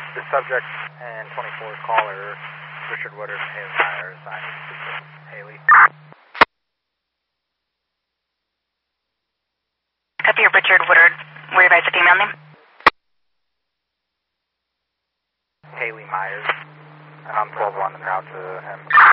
The subject and 24 caller, Richard Woodard and Haley Myers. I need to speak with Haley. Copy of Richard Woodard. Were you advised to female name? Haley Myers. And I'm 12-1 en route to him.